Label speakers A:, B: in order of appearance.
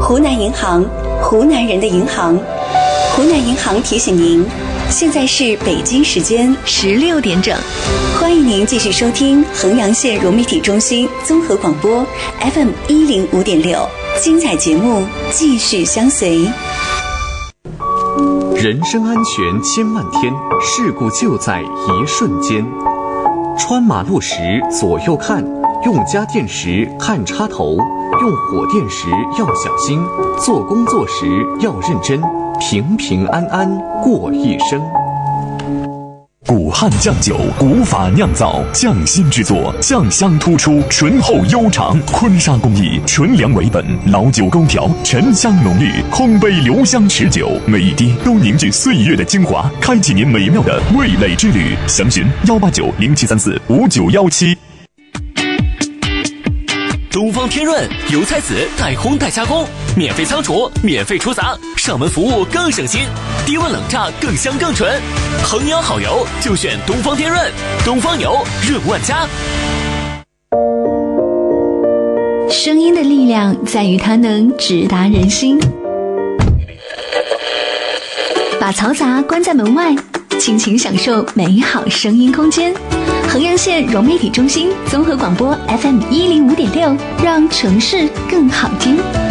A: 湖南银行，湖南人的银行。湖南银行提醒您，现在是北京时间16点整，欢迎您继续收听衡阳县融媒体中心综合广播 FM 105.6，精彩节目继续相随。
B: 人身安全千万天，事故就在一瞬间。穿马路时左右看，用家电时看插头，用火电时要小心，做工作时要认真，平平安安过一生。
C: 古汉酱酒，古法酿造，匠心制作，酱香突出，醇厚悠长。坤沙工艺，纯粮为本，老酒勾调，沉香浓郁，烘焙留香持久，每一滴都凝聚岁月的精华，开启您美妙的味蕾之旅。详询18907345917。
D: 东方天润油菜籽带烘带加工，免费仓储，免费出杂，上门服务更省心，低温冷榨更香更纯。衡阳好油就选东方天润，东方油润万家。
A: 声音的力量在于它能直达人心。把嘈杂关在门外，尽情享受美好声音空间。衡阳县融媒体中心综合广播 FM 105.6，让城市更好听。